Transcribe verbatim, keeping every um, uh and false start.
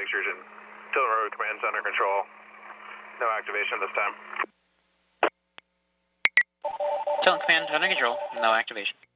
Lake Sturgeon. Dillon Road Command's under control. No activation this time. Dillon Command under control. No activation.